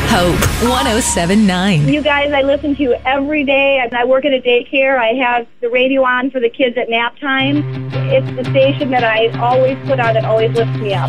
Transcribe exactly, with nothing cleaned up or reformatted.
Hope one oh seven point nine. You guys, I listen to you every day. I work at a daycare. I have the radio on for the kids at nap time. It's the station that I always put on that always lifts me up.